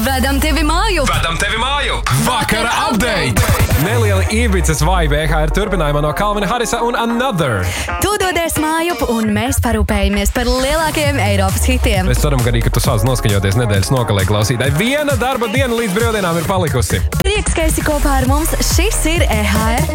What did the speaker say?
Vedam tevi māju! Vedam tevi māju! Vakara update! Neliela Ibicas vibe EHR turpinājumā no Calvina Harrisa un Another. Tu dodies mājup, un mēs parūpējamies par lielākajiem Eiropas hitiem. Es ceram, ka tu sāc noskaņoties nedēļas nogalē klausītāji. Viena darba diena līdz brīvdienām ir palikusi. Prieks, ka esi kopā ar mums. Šis ir EHR